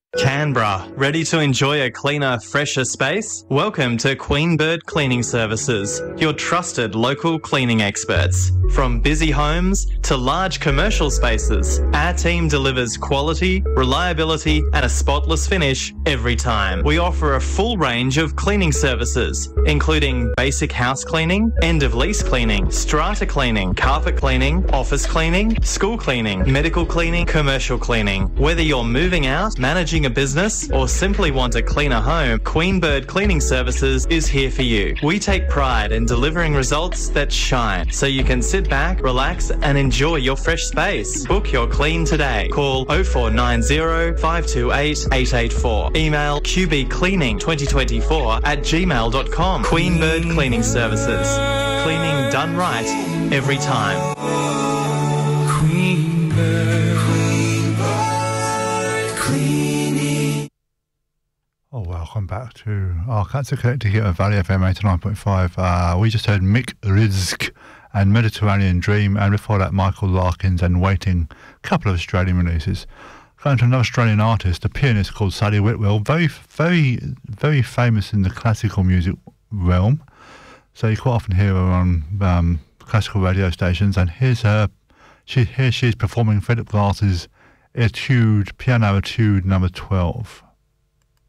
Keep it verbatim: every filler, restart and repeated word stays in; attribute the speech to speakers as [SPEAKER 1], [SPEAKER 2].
[SPEAKER 1] Canberra, ready to enjoy a cleaner, fresher space? Welcome to Queen Bird Cleaning Services, your trusted local cleaning experts. From busy homes to large commercial spaces, our team delivers quality, reliability and a spotless finish every time. We offer a full range of cleaning services, including basic house cleaning, end-of-lease cleaning, strata cleaning, carpet cleaning, office cleaning, school cleaning, medical cleaning, commercial cleaning. Whether you're moving out, managing a business or simply want a cleaner home, Queen Bird Cleaning Services is here for you. We take pride in delivering results that shine, so you can sit back, relax and enjoy your fresh space. Book your clean today. Call oh four nine oh, five two eight, eight eight four. Email q b cleaning twenty twenty-four at gmail dot com. Queen Bird Cleaning Services. Cleaning done right every time.
[SPEAKER 2] Queen Bird.
[SPEAKER 3] Oh, welcome back to our Cancer Connector here at Valley F M eighty-nine point five. Uh, we just heard Mick Rizk and Mediterranean Dream, and before that Michael Larkins and Waiting, a couple of Australian releases. Going to another Australian artist, a pianist called Sally Whitwell, very, very, very famous in the classical music realm. So you quite often hear her on um, classical radio stations, and here's her, she, here she is performing Philip Glass's Etude, Piano Etude number twelve.